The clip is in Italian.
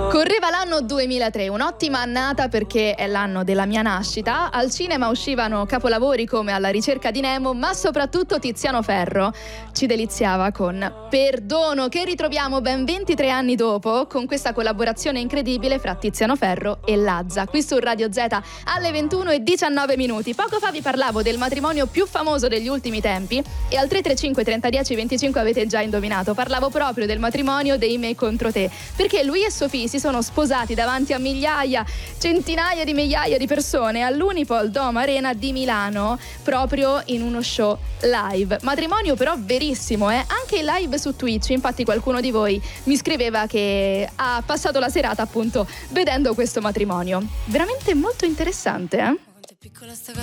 Correva l'anno 2003, un'ottima annata perché è l'anno della mia nascita. Al cinema uscivano capolavori come Alla ricerca di Nemo, ma soprattutto Tiziano Ferro ci deliziava con Perdono, che ritroviamo ben 23 anni dopo con questa collaborazione incredibile fra Tiziano Ferro e Lazza, qui su Radio Z alle 21:19. Poco fa vi parlavo del matrimonio più famoso degli ultimi tempi e al 335 3010 25 avete già indovinato, parlavo proprio del matrimonio dei Me contro te, perché lui e Sofì si sono sposati davanti a centinaia di migliaia di persone all'Unipol Dome Arena di Milano, proprio in uno show live. Matrimonio però verissimo, anche in live su Twitch. Infatti qualcuno di voi mi scriveva che ha passato la serata appunto vedendo questo matrimonio. Veramente molto interessante,